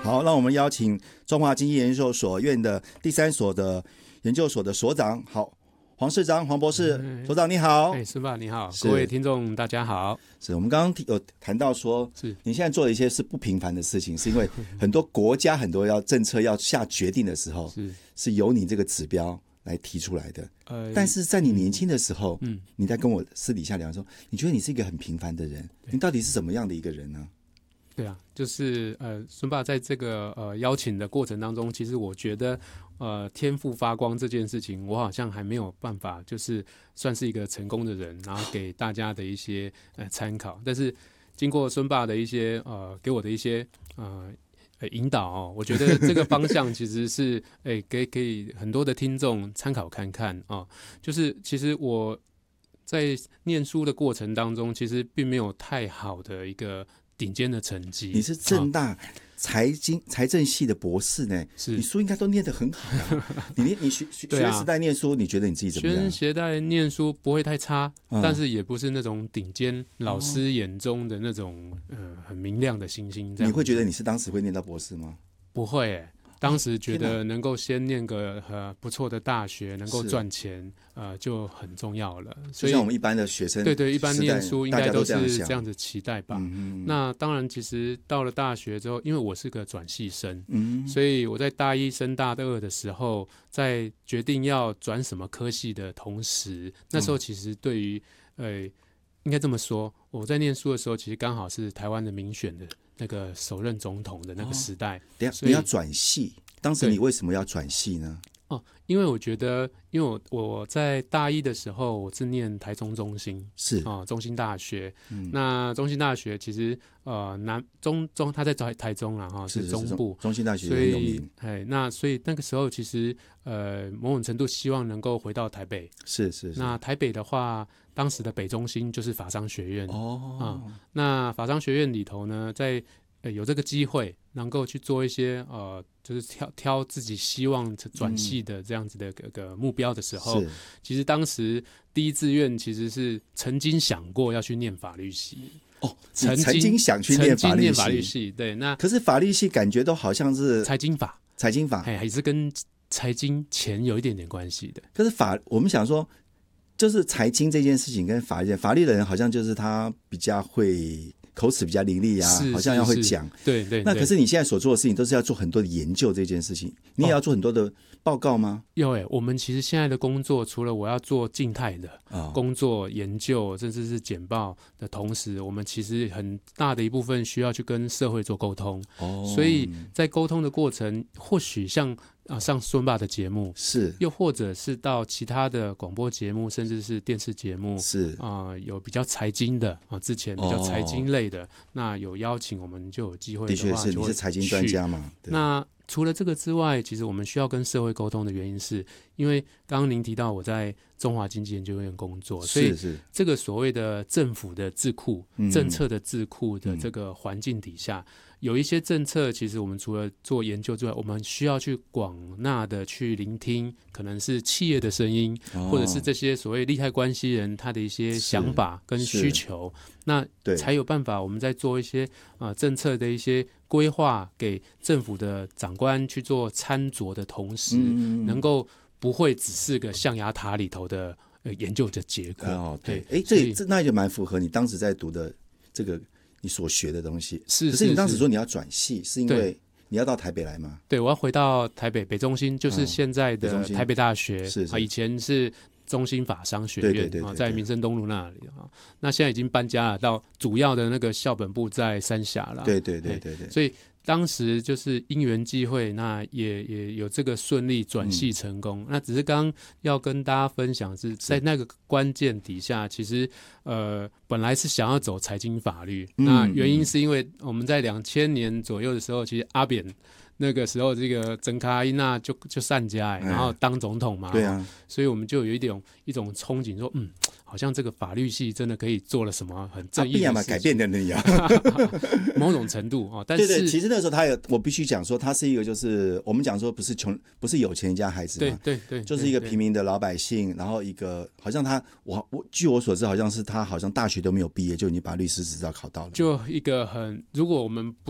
好，让我们邀请中华经济研究所院的第3所的研究所的所长，好，黄世章黄博士，所长你好。 孙爸你好，各位听众大家好。 是我们刚刚有谈到说，是你现在做的一些是不平凡的事情，是因为很多国家很多政策要下决定的时候，是由你这个指标来提出来的。但是在你年轻的时候，你在跟我私底下聊说，你觉得你是一个很平凡的人，你到底是什么样的一个人呢？ 对啊，就是孙爸在这个邀请的过程当中，其实我觉得天赋发光这件事情，我好像还没有办法，就是算是一个成功的人，然后给大家的一些参考。但是经过孙爸的一些给我的一些引导哦，我觉得这个方向其实是给很多的听众参考看看啊。就是其实我在念书的过程当中，其实并没有太好的一个顶尖的成绩。 你是政大财政系的博士呢，你书应该都念得很好啊。你学生时代念书，你觉得你自己怎么样？ 学生时代念书不会太差，但是也不是那种顶尖老师眼中的那种很明亮的星星。 你会觉得你是当时会念到博士吗？ 不会当时觉得能够先念个不错的大学，能够赚钱，就很重要了。所以就像我们一般的学生， 对，一般念书应该都是这样子期待吧。那当然，其实到了大学之后，因为我是个转系生，所以我在大一升大二的时候，在决定要转什么科系的同时，那时候其实对于应该这么说，我在念书的时候，其实刚好是台湾的民选的那个首任总统的那个时代。 你要转系，当时你为什么要转系呢？ 因为我觉得，因为我在大一的时候，我是念台中中心，中兴大学。那中兴大学其实它在台中啦，是中部， 中兴大学很有名。 所以那个时候其实某种程度希望能够回到台北。是。那台北的话，当时的北中心就是法商学院。那法商学院里头呢，在有这个机会能够去做一些就是挑自己希望转系的这样子的个目标的时候，其实当时第一志愿其实是曾经想过要去念法律系。 曾经想去念法律系， 对。那可是法律系感觉都好像是财经法，还是跟财经钱有一点点关系的。 可是我们想说，就是财经这件事情跟法律的人好像就是他比较会。口齿比较伶俐啊，好像要会讲。 对。 那可是你现在所做的事情都是要做很多的研究这件事情，你也要做很多的报告吗？ 有我们其实现在的工作，除了我要做静态的工作研究，甚至是简报的同时，我们其实很大的一部分需要去跟社会做沟通。所以在沟通的过程，或许像上孙爸的节目是，又或者是到其他的广播节目，甚至是电视节目是有比较财经的之前比较财经类的，那有邀请我们就有机会的话， 的确是你是财经专家嘛。 那除了这个之外，其实我们需要跟社会沟通的原因是因为刚刚您提到我在中华经济研究院工作，所以这个所谓的政府的智库、政策的智库的这个环境底下，有一些政策，其实我们除了做研究之外，我们需要去广纳的去聆听，可能是企业的声音，或者是这些所谓利害关系人他的一些想法跟需求，那才有办法我们在做一些政策的一些规划给政府的长官去做参酌的同时，能够不会只是个象牙塔里头的研究的结果。 对，那也蛮符合你当时在读的这个你所学的东西。可是你当时说你要转系，是因为你要到台北来吗？ 对，我要回到台北北中心，就是现在的台北大学。以前是中兴法商学院，在民生东路那里。那现在已经搬家了，到主要的那个校本部在三峡了。 对。 所以当时就是因缘际会，那也有这个顺利转系成功。那只是刚刚要跟大家分享是在那个关键底下，其实本来是想要走财经法律，那原因是因为我们在2000年左右的时候，其实阿扁那个时候这个曾卡伊那就上家，然后当总统嘛。 对啊， 所以我们就有一种憧憬说，好像这个法律系真的可以做了什么很正义的事情， 改变的能力某种程度但是对，其实那时候我必须讲说，他是一个就是我们讲说不是有钱人家孩子嘛， 对， 就是一个平民的老百姓，然后一个好像据我所知，好像是他好像大学都没有毕业就已经把律师执照考到了， 就一个如果我们不